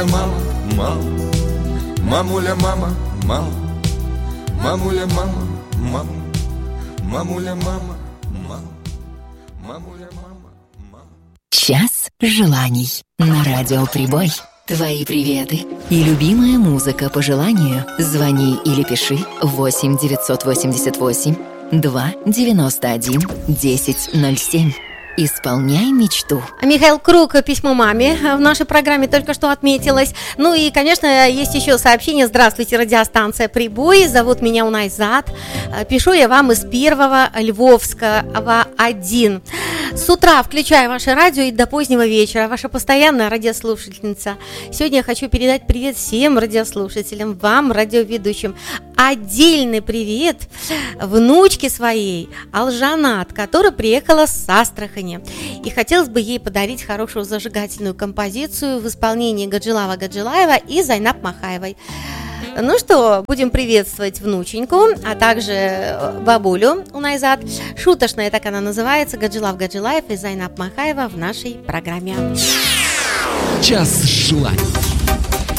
Мамуля, мама, мама, мамуля, мама, мама, мамуля, мама, мама, мамуля, мама, мама, мамуля, мама, мама. Час желаний на Радио Прибой. Твои приветы и любимая музыка по желанию. Звони или пиши 8 988 2 91 1007. Исполняй мечту. Михаил Круг, письмо маме в нашей программе только что отметилось. Ну и, конечно, есть еще сообщение. Здравствуйте, радиостанция Прибой. Зовут меня Унайзат. Пишу я вам из Первого Львовского 1. С утра включаю ваше радио и до позднего вечера. Ваша постоянная радиослушательница. Сегодня я хочу передать привет всем радиослушателям, вам, радиоведущим. Отдельный привет внучке своей, Алжанат, которая приехала с Астрахани. И хотелось бы ей подарить хорошую зажигательную композицию в исполнении Гаджилава Гаджилаева и Зайнаб Махаевой. Ну что, будем приветствовать внученьку, а также бабулю Унайзат. Шуточная, так она называется, Гаджилав Гаджилаев и Зайнаб Махаева в нашей программе. Час желаний.